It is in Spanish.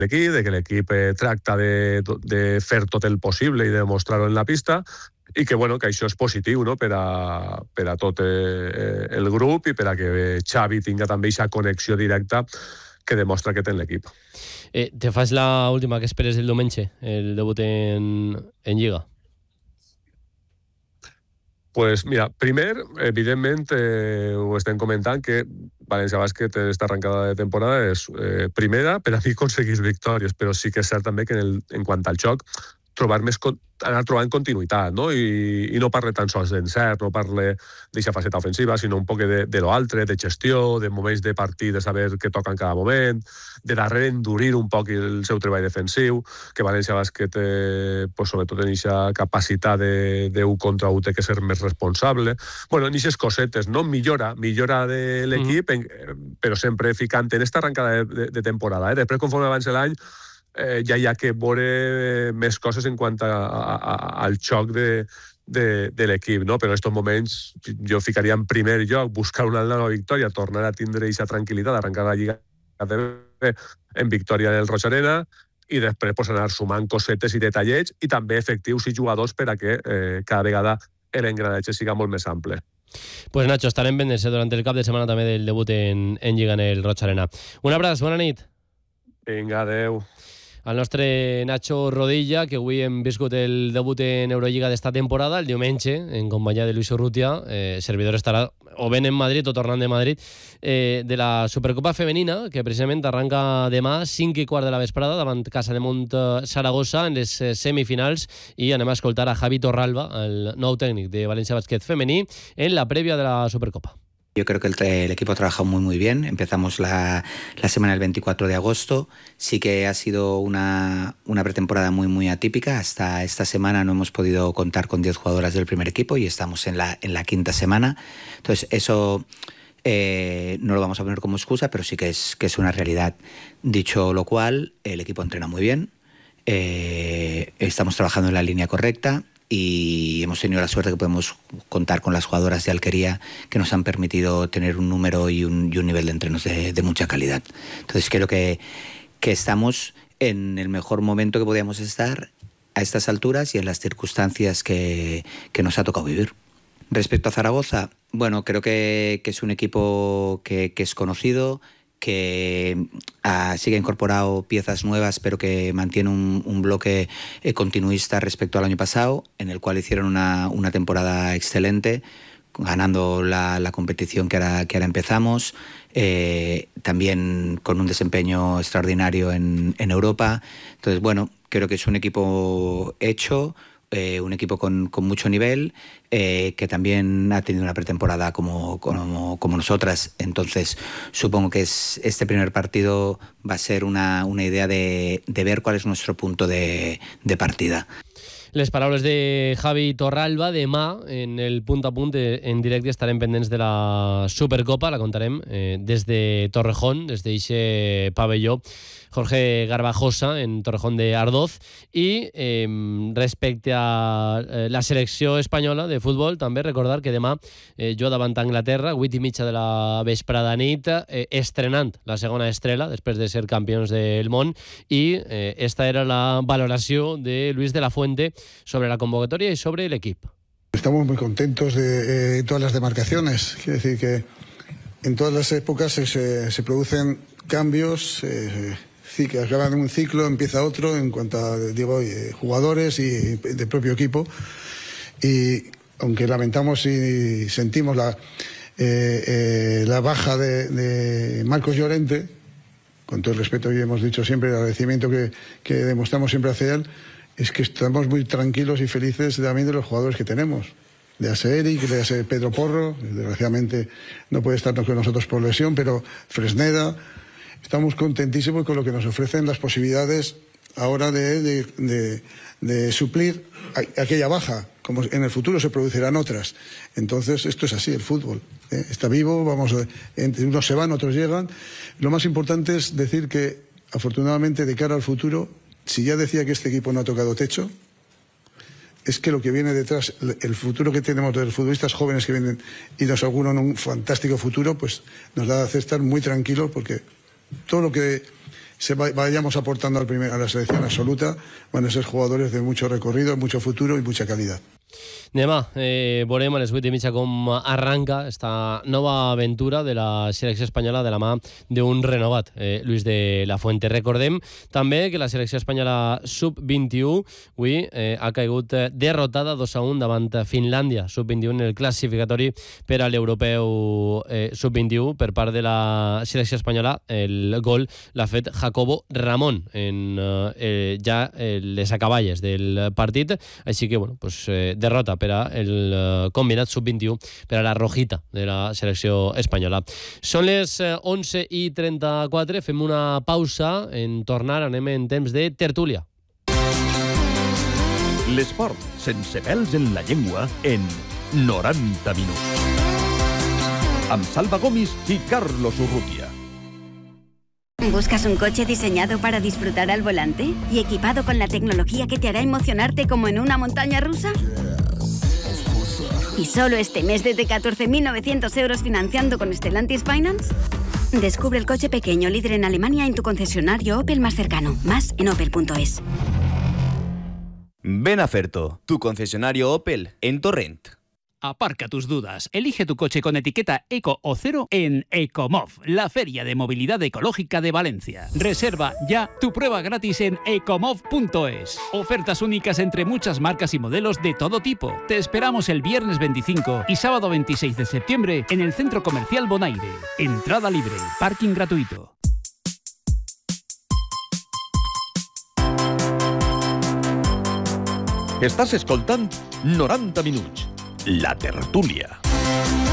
l'equip, de que l'equip tracta de fer tot el possible i de demostrar-ho en la pista, i que, bueno, que això és positiu, no?, per a tot el grup i per a que Xavi tinga també aquesta connexió directa que demostra que té l'equip. Te fas la última que esperes del diumenge, el debut en Lliga? Pues mira, primer, evidentment, ho estem comentant, que València Bàsquet en esta arrancada de temporada és primera per a mi aconseguir victòries, però sí que és cert també que en quant al joc anar trobant continuïtat, no? I no parle tan sols d'encert, no parle d'aquesta faceta ofensiva, sinó un poc de l'altre, de gestió, de moments de partit, de saber què toca en cada moment, de darrere endurir un poc el seu treball defensiu, que València Bàsquet, sobretot en aquesta capacitat de 1 contra 1 té que ser més responsable. Bueno, en aquestes cosetes, no? Millora de l'equip, però sempre ficant en esta arrancada de temporada. Després, conforme avança l'any, ja hi ha que veure més coses en quant al xoc de l'equip, no? Però en aquests moments jo ficaria en primer lloc buscar una nova victòria, tornar a tindre aquesta tranquil·litat, arrencar la Lliga en victòria del Roig Arena i després anar sumant cosetes i detallets i també efectius i jugadors per a que cada vegada l'engranatge siga molt més ample. Pues Nacho, estarem pendents durant el cap de setmana també del debut en Lliga en el Roig Arena. Un abraç, bona nit. Vinga, adeu. El nostre Nacho Rodilla, que avui hem viscut el debut en Eurolliga d'esta temporada, el diumenge, en companyia de Luis Urrutia. Servidor estarà o ben en Madrid o tornant de Madrid, de la Supercopa Femenina, que precisament arranca demà 5:15 de la vesprada davant Casademont Saragossa en les semifinals, i anem a escoltar a Javi Torralba, el nou tècnic de València Bàsquet femení, en la prèvia de la Supercopa. Yo creo que el equipo ha trabajado muy bien. Empezamos la semana del 24 de agosto. Sí que ha sido una pretemporada muy atípica. Hasta esta semana no hemos podido contar con 10 jugadoras del primer equipo y estamos en la quinta semana. Entonces eso no lo vamos a poner como excusa, pero sí que es una realidad. Dicho lo cual, el equipo entrena muy bien. Estamos trabajando en la línea correcta. Y hemos tenido la suerte que podemos contar con las jugadoras de Alquería, que nos han permitido tener un número y un nivel de entrenos de mucha calidad. Entonces creo que estamos en el mejor momento que podíamos estar a estas alturas y en las circunstancias que nos ha tocado vivir. Respecto a Zaragoza, bueno, creo que es un equipo que es conocido, que sí que ha incorporado piezas nuevas, pero que mantiene un bloque continuista respecto al año pasado, en el cual hicieron una temporada excelente, ganando la competición que ahora empezamos, también con un desempeño extraordinario en Europa. Entonces, bueno, creo que es un equipo hecho, un equipo con mucho nivel, que también ha tenido una pretemporada como nosotras. Entonces supongo que este primer partido va a ser una idea de ver cuál es nuestro punto de partida. Les paraules de Javi Torralba. Demà, en el punt a punt, en directe, estarem pendents de la Supercopa. La contarem des de Torrejón, des d'eixe pavelló Jorge Garbajosa, en Torrejón de Ardoz. I respecte a la selecció espanyola de futbol, també recordar que demà jo davant Anglaterra, 8:30 de la vesprada nit, estrenant la segona estrela, després de ser campions del món, i esta era la valoració de Luis de la Fuente sobre la convocatoria y sobre el equipo. Estamos muy contentos de todas las demarcaciones. Quiere decir que en todas las épocas se producen cambios, que acaban un ciclo, empieza otro en cuanto a jugadores y del propio equipo. Y aunque lamentamos y sentimos la baja de Marcos Llorente, con todo el respeto y hemos dicho siempre, el agradecimiento que demostramos siempre hacia él, es que estamos muy tranquilos y felices también de los jugadores que tenemos. De Eric, de Pedro Porro, desgraciadamente no puede estar con nosotros por lesión, pero Fresneda. Estamos contentísimos con lo que nos ofrecen las posibilidades ahora de suplir aquella baja, como en el futuro se producirán otras. Entonces esto es así, el fútbol. Está vivo, unos se van, otros llegan. Lo más importante es decir que afortunadamente de cara al futuro, si ya decía que este equipo no ha tocado techo, es que lo que viene detrás, el futuro que tenemos de los futbolistas jóvenes que vienen y nos auguran un fantástico futuro, pues nos da a hacer estar muy tranquilos, porque todo lo que vayamos aportando a la selección absoluta, van a ser jugadores de mucho recorrido, mucho futuro y mucha calidad. Demà veurem a les 8:30 com arranca esta nova aventura de la selecció espanyola de la mà d'un renovat Luis de la Fuente. Recordem també que la selecció espanyola sub-21 avui ha caigut derrotada 2-1 davant Finlàndia sub-21 en el classificatori per a l'europeu sub-21 per part de la selecció espanyola. El gol l'ha fet Jacobo Ramón en ja les acaballes del partit, així que bueno, pues, derrota per a el combinat sub-21 per a la rojita de la selecció espanyola. Són les 11:34, fem una pausa. En tornar anem en temps de tertúlia. L'esport sense pèls en la llengua en 90 minuts. Amb Salva Gomis y Carlos Urrutia. ¿Buscas un coche diseñado para disfrutar al volante y equipado con la tecnología que te hará emocionarte como en una montaña rusa? ¿Y solo este mes desde 14.900 euros financiando con Stellantis Finance? Descubre el coche pequeño líder en Alemania en tu concesionario Opel más cercano. Más en opel.es. Ven a Ferto, tu concesionario Opel en Torrent. Aparca tus dudas. Elige tu coche con etiqueta Eco o Cero en Ecomov, la feria de movilidad ecológica de Valencia. Reserva ya tu prueba gratis en ecomov.es. Ofertas únicas entre muchas marcas y modelos de todo tipo. Te esperamos el viernes 25 y sábado 26 de septiembre en el Centro Comercial Bonaire. Entrada libre, parking gratuito. Estàs escoltant 90 minuts. La tertúlia.